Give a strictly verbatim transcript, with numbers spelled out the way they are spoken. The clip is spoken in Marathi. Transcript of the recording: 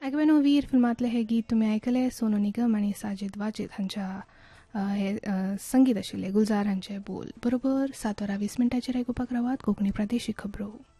आयकवेनो वीर फिल्मांतलें हें गीत तुमी आयकलें. सोनू निगम आनी साजीद वाजीद हांच्या हे संगीत आशिल्लें. गुलजार हांचे बोल. बरोबर सात वरां वीस मिनटांचेर आयकुपाक रावात कोंकणी प्रादेशीक खबरो.